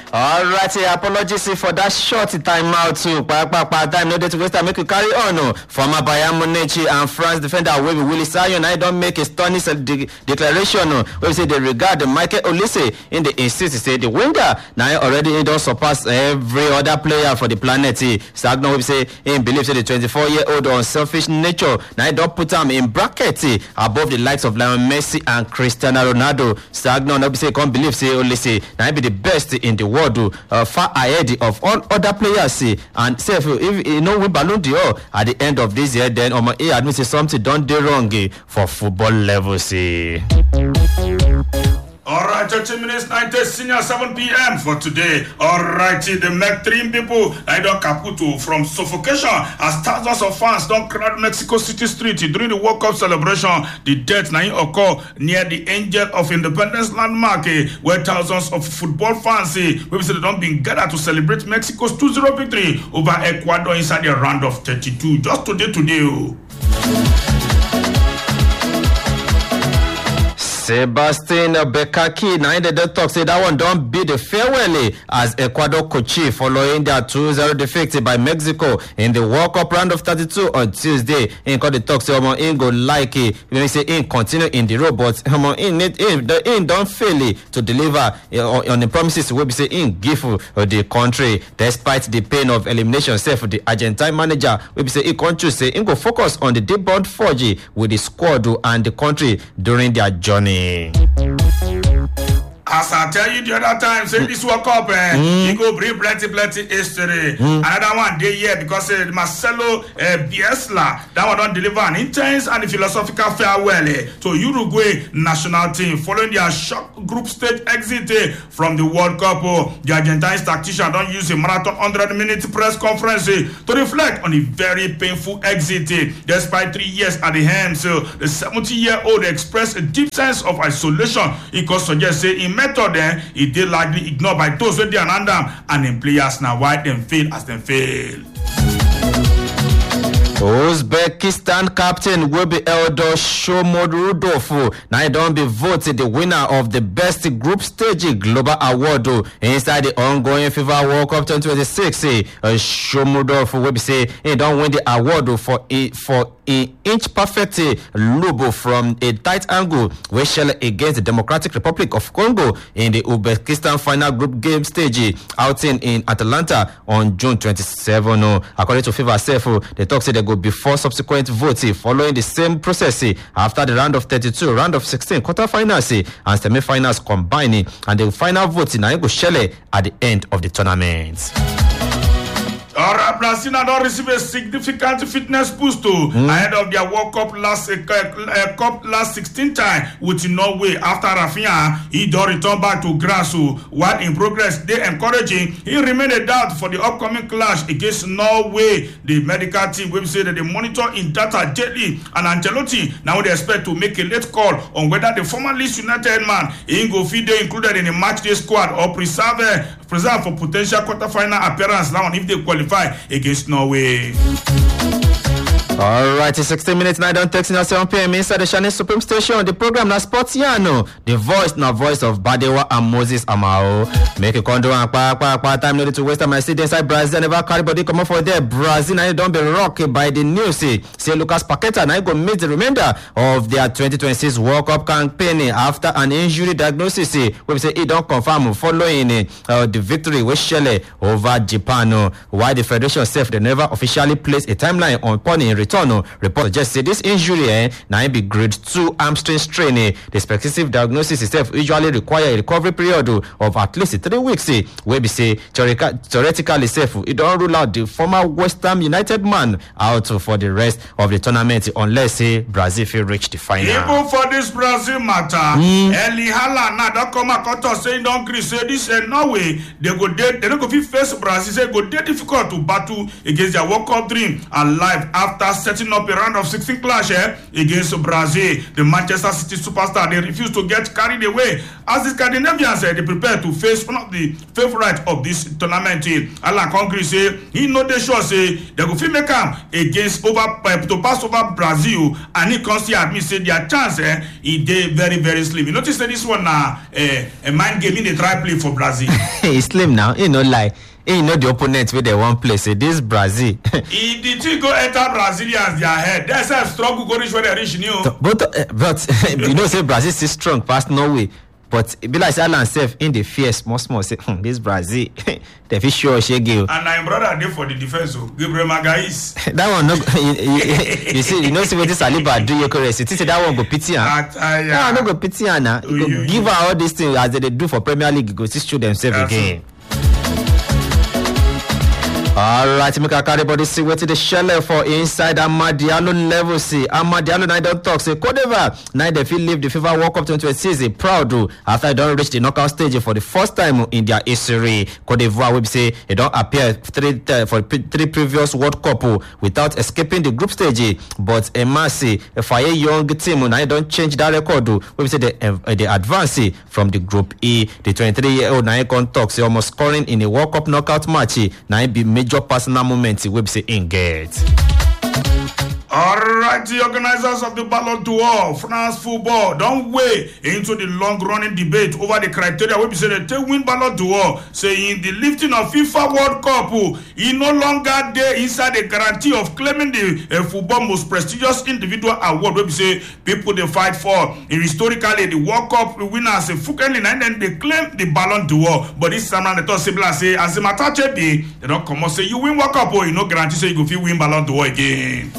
Alright, apologies for that short time out too. Time no day to waste time. Make you carry on. Former Bayern Munich and France defender Willy Sayon I don't make a stunning declaration. We say they regard Michael Olise in the insist say the winger now already don't surpass every other player for the planet. Sagnon we say he believes the 24-year-old unselfish nature. Now don't put him in bracket above the likes of Lionel Messi and Cristiano Ronaldo. Sagnon we say can't believe say Olise now be the best in the world, far ahead of all other players. And say if you know we Ballon d'Or at the end of this year, then he admit something don't do wrong for football level. Alright, 30 minutes, 90, senior 7 p.m. for today. Alrighty, the Meg 3 people, I don't Caputo from suffocation as thousands of fans don't crowd Mexico City street during the World Cup celebration. The death now occur near the Angel of Independence landmark, where thousands of football fans we say they don't been gathered to celebrate Mexico's 2-0 victory over Ecuador inside the round of 32. Just today. Sebastian Bekaki, now the talk say that one don't be the farewell as Ecuador coach following their 2-0 defeat by Mexico in the World Cup round of 32 on Tuesday. In the talk say in go like it, when we say in continue in the road, but in don't fail to deliver on the promises we be say in give the country despite the pain of elimination. Say for the Argentine manager, we be say in country say in go focus on the deep bond 4G with the squad and the country during their journey. As I tell you the other time, say this World Cup, you go bring plenty history. Another one day here because Marcelo Bielsa, that one don't deliver an intense and philosophical farewell to Uruguay national team following their shock group stage exit from the World Cup. The Argentine tactician don't use a marathon 100-minute press conference to reflect on a very painful exit. Despite 3 years at the helm, so the 70-year-old expressed a deep sense of isolation. He could suggest say in method it did likely ignored by those with the and in players now why them fail as them fail. Uzbekistan captain will be Eldor Shomurodov. Now he don't be voted the winner of the best group stage global award inside the ongoing FIFA World Cup 2026. Shomurodov will be say he don't win the award for inch perfect lob from a tight angle we shell against the Democratic Republic of Congo in the Uzbekistan final group game stage outing in Atlanta on June 27. According to FIFA self, the talk said they go before subsequent voting following the same process after the round of 32, round of 16, quarterfinals and semi-finals combining, and the final voting now go shell at the end of the tournament. Alright, Brazil don't receive a significant fitness boost ahead of their World Cup last 16 time with Norway after Rafinha. He don't return back to grass while in progress they encouraging. He remained a doubt for the upcoming clash against Norway. The medical team will say that they monitor in data daily and Ancelotti now they expect to make a late call on whether the former Leeds United man Ingo Fide included in the match day squad or preserve for potential quarterfinal appearance now if they qualify against Norway. Alright, it's 16 minutes now. Don't text in at 7 p.m. inside the Shani Supreme Station. The program na Sportiano. The voice of Badewa and Moses Amao. Make a condo and time needed to waste time. I see inside Brazil. Never carry body come up for there. Brazil now don't be rocked by the news. Say Lucas Paqueta now go meet the remainder of their 2026 World Cup campaign after an injury diagnosis. We say it don't confirm following the victory with Chile over Japan. Why the Federation said they never officially placed a timeline on pony return. Report just say this injury now be grade 2 hamstring strain. The specific diagnosis itself usually require a recovery period of at least 3 weeks. Where we say theoretically safe, it don't rule out the former West Ham United man out for the rest of the tournament unless Brazil will reach the final. Even for this Brazil matter, Eli Haaland now don't come out saying don't agree. Say this Norway they don't go face Brazil. Say go difficult to battle against their World Cup dream alive after setting up a round of 16 clash against Brazil. The Manchester City superstar, they refuse to get carried away as the Scandinavians they prepare to face one of the favorites of this tournament. Alan Concrete say he know they sure say they go fit make am against to pass over Brazil, and he can see admit say their chance he dey very very slim. You notice that this one na a mind game in the try play for Brazil. He slim now, he no lie. He know the opponent with the one place. Say this Brazil. He did he go enter Brazilians their head. They say struggle go reach where they reach new. But you know say Brazil still strong past Norway. But it be like Alan self in the fear small say this Brazil they fit sure shege. And my brother dey for the defense Gabriel Magalhaes. That one no you see you know see what this Saliba do you correct. It say that one go pity am. That one no go pity am na. Give her all these things as they do for Premier League go still show themselves again. Alright, make a carry body see what the shell for inside Amad Diallo level. See Amad Diallo now don't talk. Say Cote d'Ivoire now they feel leave the FIFA World Cup 2026 proud after they don't reach the knockout stage for the first time in their history. Cote d'Ivoire will say they don't appear for three previous World Cup without escaping the group stage. But a massive fire young team now don't change that record. We say they advance from the Group E. The 23-year-old now can talk. Say almost scoring in a World Cup knockout match. Now be major personal moment we say in get. Alright, the organizers of the Ballon d'Or, France Football, don't weigh into the long-running debate over the criteria where we say they win Ballon d'Or, saying the lifting of FIFA World Cup, he no longer there inside the guarantee of claiming the football most prestigious individual award where we say people they fight for. Historically, the World Cup winners frequently and then they claim the Ballon d'Or, but this time around they talk similar say as a matter they don't come and say you win World Cup or you no guarantee say you go fit win Ballon d'Or again.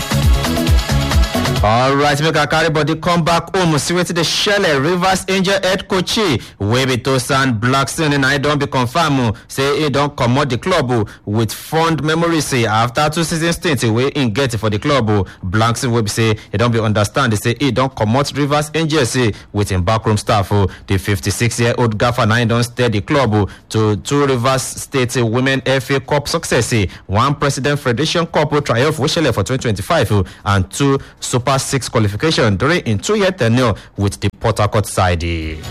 Alright, make a carry body come back home. See what the Shell Rivers Angel head coach Webitosan Blackstone and I don't be confirmed. Say he don't come out the club with fond memories. After 2 seasons stint we in get for the club. Blackstone will say he don't be understand. They say he don't come out Rivers Angels with him backroom staff. The 56-year-old gaffer now don't stay the club to 2 Rivers State Women FA Cup success, 1 President Federation Cup triumph for 2025 and 2 Super 6 qualification during in 2-year tenure with the Port Harcourt side.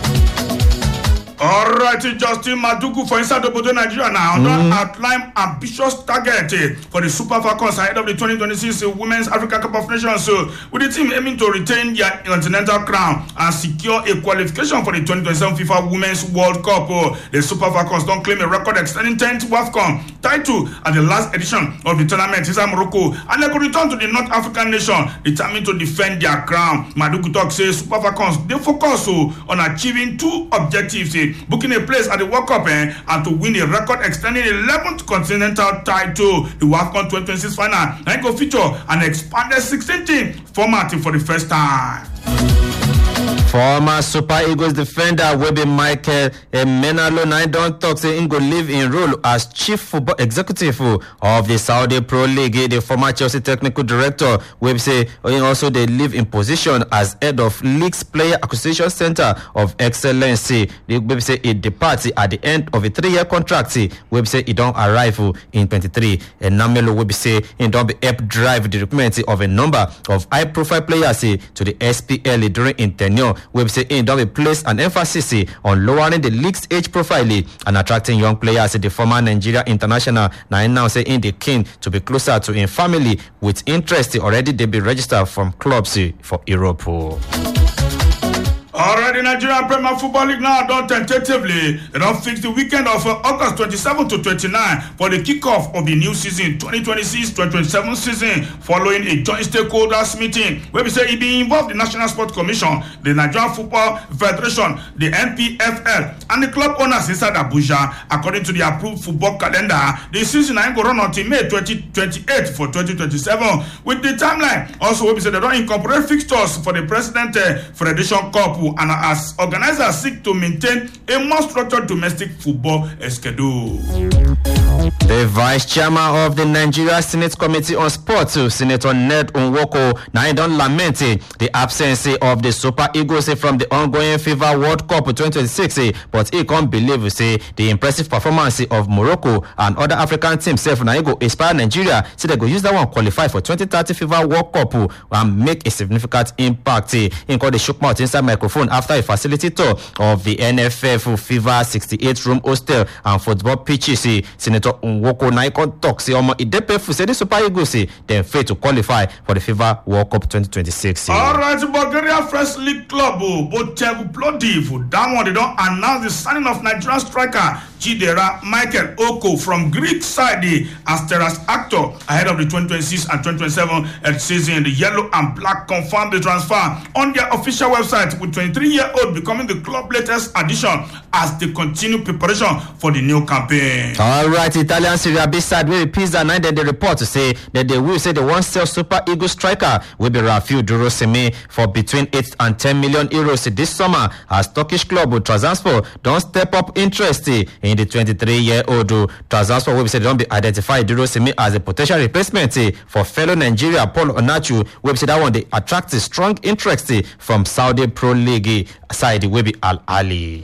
Alright, Justin Madugu for inside the Bodo Nigeria now. Don't outline ambitious target for the Super Falcons ahead of the 2026 Women's Africa Cup of Nations. With the team aiming to retain their continental crown and secure a qualification for the 2027 FIFA Women's World Cup. The Super Falcons don't claim a record extending 10th WAFCON title at the last edition of the tournament inside Morocco, and they could return to the North African nation determined to defend their crown. Madugu talk says Super Falcons they focus on achieving 2 objectives. Booking a place at the World Cup and to win a record extending 11th continental title. The WAFCON 2026 final now go feature an expanded 16-team format for the first time. Former Super Eagles defender Webe Michael Menalo now don't talk say he go live in role as chief football executive of the Saudi Pro League. The former Chelsea technical director Webe say he also they live in position as head of League's Player Acquisition Center of Excellence. The Webe say he departs at the end of a 3-year contract. Webe say he don't arrive in 23. And Namelo Webe say he don't be help drive the recruitment of a number of high-profile players to the SPL during in tenure. Web say in don't place an emphasis on lowering the league's age profile and attracting young players. The former Nigeria international now say in the keen to be closer to in family with interest already they be registered from clubs for Europe. Already, Nigerian Premier Football League now done tentatively. They don't fix the weekend of August 27 to 29 for the kickoff of the new season, 2026-2027 season, following a joint stakeholders meeting where we say it be involved the National Sports Commission, the Nigerian Football Federation, the NPFL, and the club owners inside Abuja. According to the approved football calendar, the season ain't go run until May 2028 for 2027. With the timeline, also we say they don't incorporate fixtures for the President Federation Cup club and as organizers seek to maintain a more structured domestic football schedule. The vice chairman of the Nigeria Senate Committee on Sports, Senator Ned Nwoko, now don't lament the absence of the Super Eagles from the ongoing FIFA World Cup 2026, but he can't believe the impressive performance of Morocco and other African teams. Now go inspire Nigeria, so they go use that one qualify for 2030 FIFA World Cup and make a significant impact. In called the shook mouth inside microphone after a facility tour of the NFF FIFA 68-room hostel and football pitches. Senator Nwoko Naikon talks say Idepefu say the Super Eagles then fail to qualify for the FIFA World Cup 2026. Alright, Bulgaria First League Club, Botev Plodiv, that one they don't announce the signing of Nigerian striker Chidera Michael Oko from Greek side as Terras actor ahead of the 2026 and 2027 season. The yellow and black confirmed the transfer on their official website, with 23-year-old becoming the club latest addition as they continue preparation for the new campaign. Alright, Italian Serie B side will Pisa 9 then they report to say that they will say they want sell Super Eagles striker will be Rafiu Durosimi for between 8 and 10 million euros this summer as Turkish club Trabzonspor don't step up interest in the 23-year-old. Trabzonspor will say they don't be identified Durosimi as a potential replacement for fellow Nigeria Paul Onachu. Will say that one they attract strong interest from Saudi Pro League side will be Al Ahly.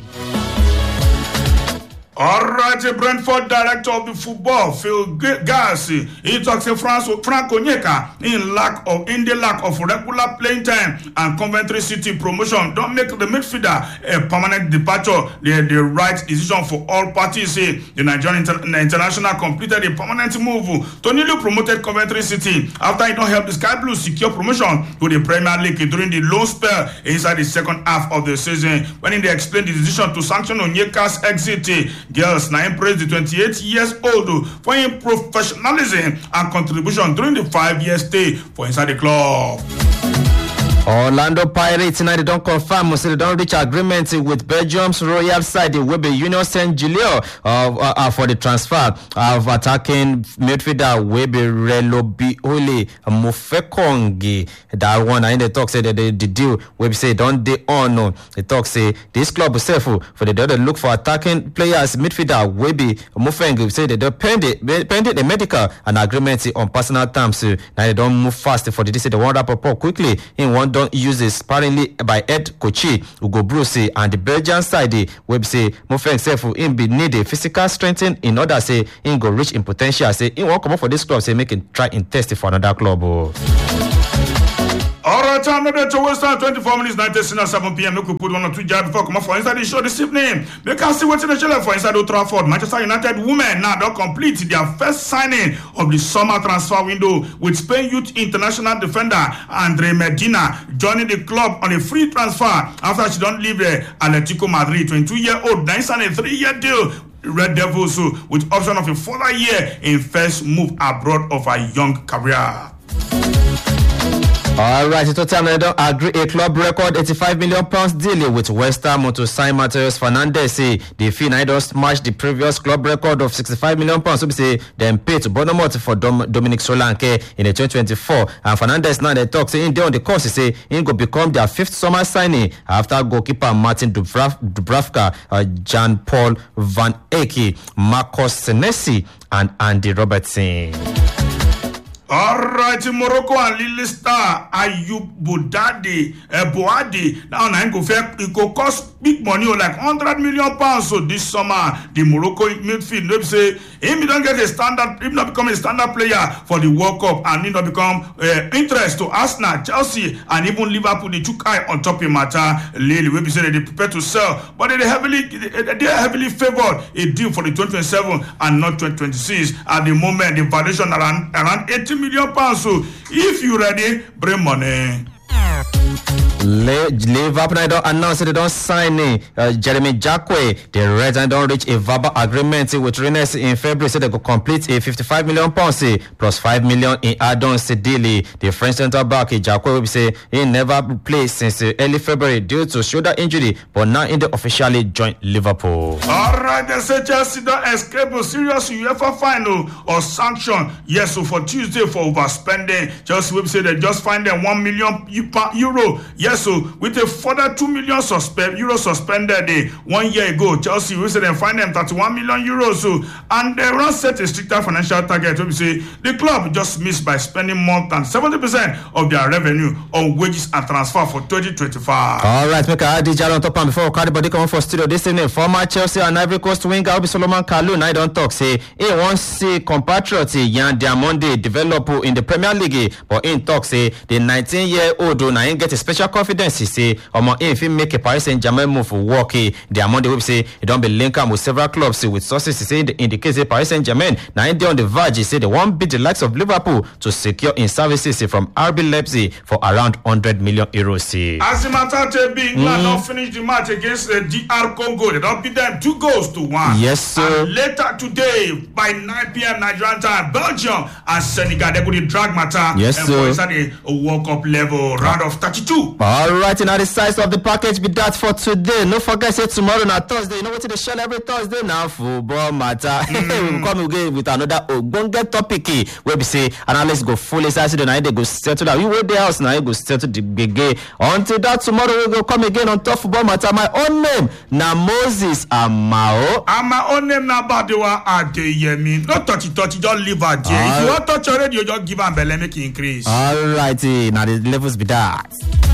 Alright, Brentford director of the football, Phil Garci, he talks to Frank Onyeka in the lack of regular playing time and Coventry City promotion don't make the midfielder a permanent departure. The right decision for all parties. The Nigerian international completed a permanent move to newly promoted Coventry City after it don't help the Sky Blues secure promotion to the Premier League during the low spell inside the second half of the season. When they explained the decision to sanction Onyeka's exit, girls now praised the 28-years-old for his professionalism and contribution during the 5-year stay for inside the club. Orlando Pirates now they don't confirm, so they don't reach agreement with Belgium's Royal side. They will be Union Saint-Gilloise for the transfer of attacking midfielder Webe Relobiole Mufekongi. That one, and the talk say that the deal will say don't they on. The talk say this club self for the other look for attacking players midfielder Webe Mufekongi say they don't pending the medical and agreement on personal terms. Now they don't move fast for the they say they want wrap up quickly in one. Don't use it sparingly by head coach Ugo Bruce and the Belgian side web say Mufeng self in be need a physical strengthening in order say in go reach in potential say in won't come up for this club say make it try and test for another club. Alright, another to Western 24 minutes 19 at 7 p.m. Make we put one or two jobs before come up for inside the show this evening. Make us see what's in the show for inside Old Trafford. Manchester United women now don't complete their first signing of the summer transfer window with Spain Youth International defender Andre Medina joining the club on a free transfer after she don't leave Atletico Madrid. 22-year-old, now signed a 3-year deal. Red Devils with option of a further year in first move abroad of her young career. Alright, Tottenham they don't agree a club record £85 million deal with West Ham to sign Mateus Fernandes. The fee now don't smash the previous club record of £65 million. So we say then pay to Bournemouth for Dominic Solanke in the 2024. And Fernandes now they talk say in there on the course say he go become their 5th summer signing after goalkeeper Martin Dubravka, Jan Paul Van Eyck, Marcos Senesi and Andy Robertson. Alright, Morocco and Lille star Ayub Boadi now it go cost big money like £100 million. So this summer the Morocco midfield they say he don't get a standard, he not become a standard player for the World Cup and he not become interest to Arsenal, Chelsea and even Liverpool. They took eye on top of matter. Lille will be say they prepare to sell, but they heavily favored a deal for the 2027 and not 2026 at the moment. The valuation around £80 million. So if you ready, bring money. Liverpool don't announce they don't sign Jeremy Jacque. The Reds don't reach a verbal agreement with Rennes in February, so they could complete a £55 million plus £5 million in add-ons deal. The French centre back Jacque will say he never played since early February due to shoulder injury, but now in the officially joined Liverpool. Alright, they say Chelsea don't escape a serious UEFA final or sanction. Yes, so for Tuesday for overspending, Chelsea will say they just find them €1 million. Yes, arrest with a further 2 million euro suspended 1 year ago. Chelsea will say they find them 31 million euros and they run set a stricter financial target. We say the club just missed by spending more than 70% of their revenue on wages and transfer for 2025. All right, make a DJ on top and before Cardi come for studio this evening. Former Chelsea and Ivory Coast winger Obi Solomon Kalou now don't talk say he wants see compatriot Yan Diamonde develop in the Premier League, but in talk say the 19-year-old now ain't get a special confidence. He say if he make a Paris Saint-Germain move for work, Diamonde will say he don't be linked up with several clubs with sources. He say in the case of Paris Saint-Germain now they on the verge. He say they won't beat the likes of Liverpool to secure in services from RB Leipzig for around 100 million euros. As the matter to be, England don't finish the match against the DR Congo. They don't beat them 2-1. Yes, sir. And later today, by 9 p.m. Nigerian time, Belgium and Senegal, they're going to drag matter. Yes, and sir. boys at a World Cup level, round of 32. All right, now the size of the package be that for today. No forget, say tomorrow na Thursday. You know what they shell every Thursday now? Football matter. We come again with another Ogbonge topic where we say analysts go full inside the night. They go settle that. You wait the house now. You go settle the big. Until that tomorrow we go come again on Top Football Matter. My own name na Moses Amao. And my own name na Badewa Adeyemi. No touchy, just leave her there. If you want touch already, you just give her belly, make it increase. All righty, now the levels be that.